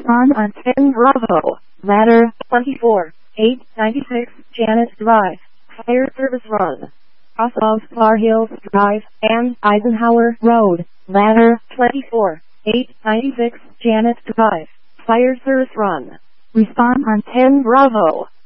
Respond on 10 Bravo. Ladder 24, 896 Janet Drive. Fire service run. Off of Far Hills Drive and Eisenhower Road. Ladder 24, 896 Janet Drive. Fire service run. Respond on 10 Bravo.